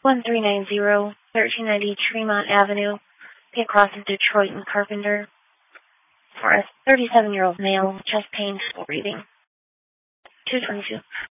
1390 Tremont Avenue, Pink Cross of Detroit and Carpenter, for a 37-year-old male, chest pain, still breathing. 222.